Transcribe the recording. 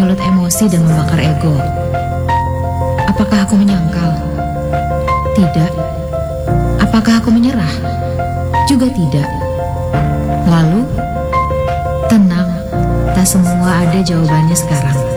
menyulut emosi dan membakar ego. Apakah aku menyangkal? Tidak. Apakah aku menyerah? Juga tidak. Lalu, tenang, tak semua ada jawabannya sekarang.